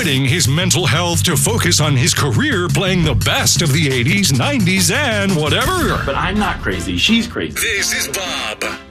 quitting his mental health to focus on his career playing the best of the 80s, 90s, and whatever. But I'm not crazy. She's crazy. This is Bob.